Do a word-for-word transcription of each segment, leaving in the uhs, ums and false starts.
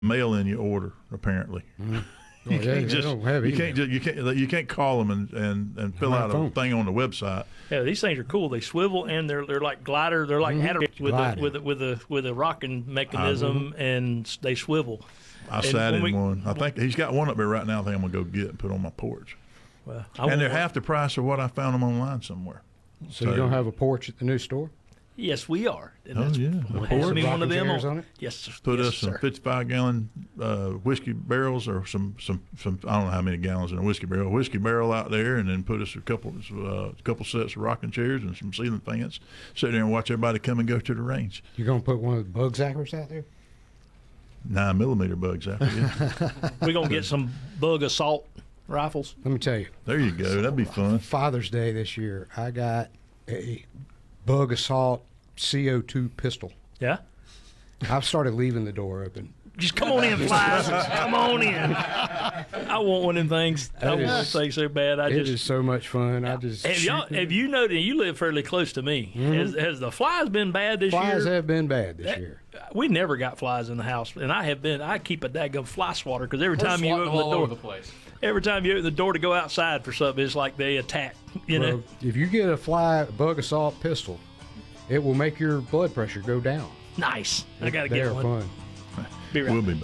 mail in your order. Apparently, Mm-hmm. you Well, can't they, just they don't have you email. can't just you can't you can't call them and and, and fill My out phone. a thing on the website. Yeah, these things are cool. They swivel and they're they're like glider. They're like Mhm. mm with a, Glider. with a, with a with a rocking mechanism, and s- they swivel. I And sat when in we- one. I think he's got one up there right now. I think I'm gonna go get and put on my porch. Well, I And they're want- half the price of what I found them online somewhere. So you don't have a porch at the new store? Yes, we are. And Oh, that's- yeah. we'll A have porch? me one Rocking of them chairs on, on it? Yes, sir. Put yes, us some sir. fifty-five gallon uh, whiskey barrels or some, some some I don't know how many gallons in a whiskey barrel. Whiskey barrel out there, and then put us a couple uh, couple sets of rocking chairs and some ceiling fans. Sit there and watch everybody come and go to the range. You going to put one of the bug zappers out there? Nine millimeter bugs out there. We're going to get some bug assault rifles. Let me tell you. There you go. That'd be fun. Father's Day this year, I got a bug assault C O two pistol. Yeah? I've started leaving the door open. Just come on in, flies. Come on in. I want one of them things. I That want is- one thing so bad. I It just. is so much fun. I just Have, y'all, shoot- have you noticed, you live fairly close to me, has, has the flies been bad this flies year? have been bad this That- year. We never got flies in the house, and I have been. I keep a daggum fly swatter because every We're time you swatting open them all the over door, the place. every time you open the door to go outside for something, it's like they attack. You know, Well, if you get a fly bug assault pistol, it will make your blood pressure go down. nice. I got to They get are one. fun. Be right We'll back. be back.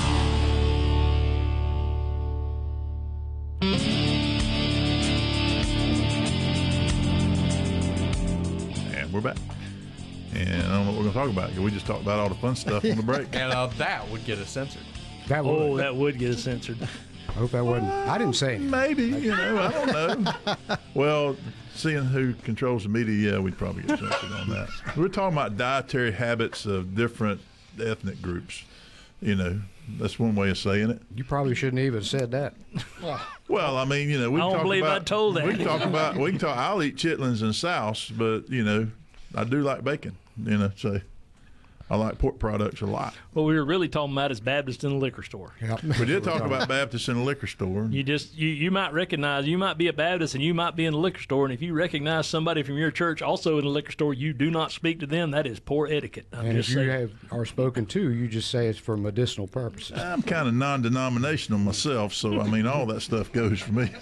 And we're back. And I don't know what we're going to talk about. We just talked about all the fun stuff on the break. And uh, that would get us censored. That would. Oh, that would get us censored. I hope that wasn't. I didn't say anything. Maybe, you know, I don't know. Well, seeing who controls the media, yeah, we'd probably get censored on that. We're talking about dietary habits of different ethnic groups. You know, that's one way of saying it. You probably shouldn't even have said that. Well, I mean, you know, we I can don't talk believe I about, told that. We can talk about. We can talk. I'll eat chitlins and souse, but you know, I do like bacon. You know, so I like pork products a lot. What we were really talking about is Baptist in the liquor store. Yep. We did talk about Baptists in a liquor store. You just you, you might recognize you might be a Baptist and you might be in the liquor store, and if you recognize somebody from your church also in the liquor store, you do not speak to them. That is poor etiquette. I'm And if just you saying. have are spoken to, you just say it's for medicinal purposes. I'm kind of non-denominational myself, so I mean, all that stuff goes for me.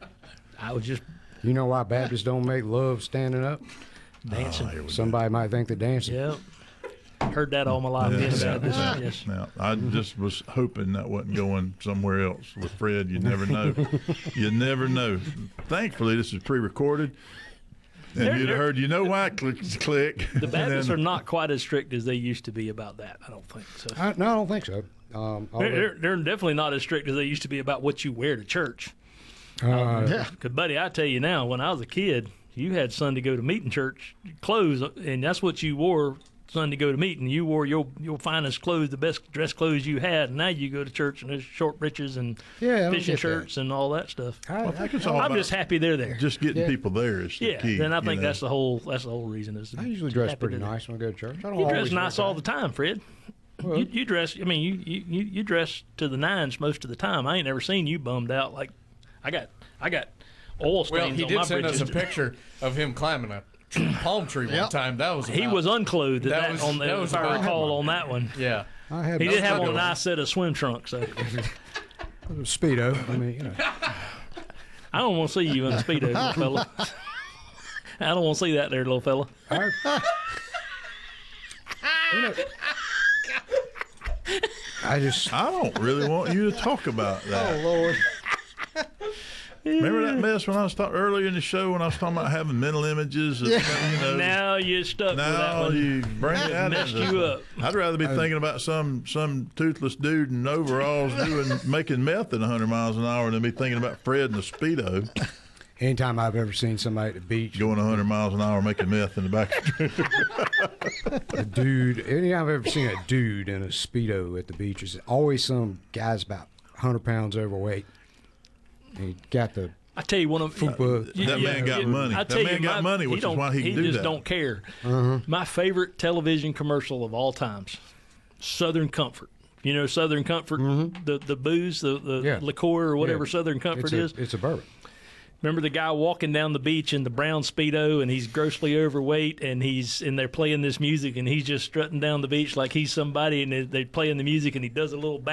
I was just You know why Baptists don't make love standing up? dancing. Oh, here we go. Somebody might think they're dancing. Yeah. Heard that all my life. Yeah. being a Baptist. Yes. Now, I just was hoping that wasn't going somewhere else with Fred. You never know. You never know. Thankfully, this is pre-recorded, and They're- you'd have they're- heard, you know why? Click, click. The Baptists are not quite as strict as they used to be about that. I don't think so. I, no, I don't think so. Um, They're, they're, they're definitely not as strict as they used to be about what you wear to church. uh, Because, buddy, I tell you now, when I was a kid, you had Sunday go to meeting church clothes, and that's what you wore Sunday go to meeting. You wore your your finest clothes, the best dress clothes you had. And now you go to church and there's short breeches and Yeah, I don't fishing get that. shirts and all that stuff. I, I think it's all I'm about just happy they're there. just getting Yeah. people there is the yeah, key. then I you think know. that's the whole that's the whole reason. Is I usually just dress happy pretty they're there. nice when I go to church. I don't You dress always nice wear all the time, Fred. Well- you, you dress. I mean, you, you you you dress to the nines most of the time. I ain't never seen you bummed out like I got. I got oil stains Well, he on did my send us britches. a picture of him climbing a palm tree one Yep. time. That was He about- was unclothed. That, That that was- on the, that was if I about- recall on that one. Yeah. I had He no did have on a Speedo. nice set of swim trunks. So Speedo. I mean, you know. I don't want to see you in a speedo, little fella. I don't want to see that there, little fella. I, you know, I just. I don't really want you to talk about that. Lord. Remember that mess when I was talking earlier in the show when I was talking about having mental images? Of, you know, Now you're stuck with that now one. you bring that messed into- you up. I'd rather be thinking about some some toothless dude in overalls doing making meth at one hundred miles an hour than be thinking about Fred in a Speedo Anytime I've ever seen somebody at the beach, going one hundred miles an hour making meth in the back of the truck. a dude, anytime I've ever seen a dude in a Speedo at the beach, is always some guy's about one hundred pounds overweight. And he got the I tell you, one of Fupa. you- That man got money. I That tell man you, got my- money, which is don't- why he can do just that. don't care. Uh-huh. My favorite television commercial of all times, Southern Comfort. You know Southern Comfort, the the booze, the, the Yeah. liqueur or whatever Yeah. Southern Comfort it's a, is. It's a bourbon. Remember the guy walking down the beach in the brown Speedo, and he's grossly overweight, and he's and they're playing this music, and he's just strutting down the beach like he's somebody, and they're they're playing the music, and he does a little back